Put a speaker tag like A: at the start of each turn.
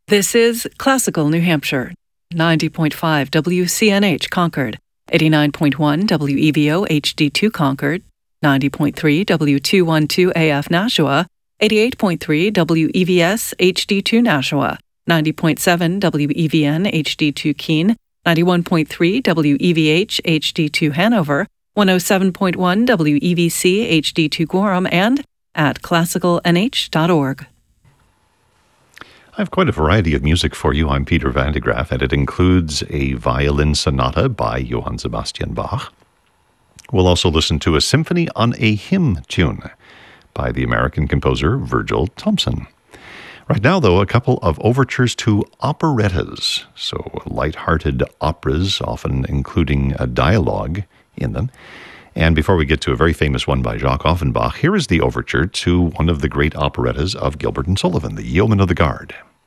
A: This is Classical New Hampshire, 90.5 WCNH Concord, 89.1 WEVO HD2 Concord, 90.3 W212 AF Nashua, 88.3 WEVS HD2 Nashua, 90.7 WEVN HD2 Keene, 91.3 WEVH HD2 Hanover, 107.1 WEVC HD2 Gorham, and at classicalnh.org.
B: I have quite a variety of music for you. I'm Peter Van de Graaff, and it includes a violin sonata by Johann Sebastian Bach. We'll also listen to a symphony on a hymn tune by the American composer Virgil Thomson. Right now, though, a couple of overtures to operettas, so light-hearted operas, often including a dialogue in them. And before we get to a very famous one by Jacques Offenbach, here is the overture to one of the great operettas of Gilbert and Sullivan, The Yeoman of the Guard.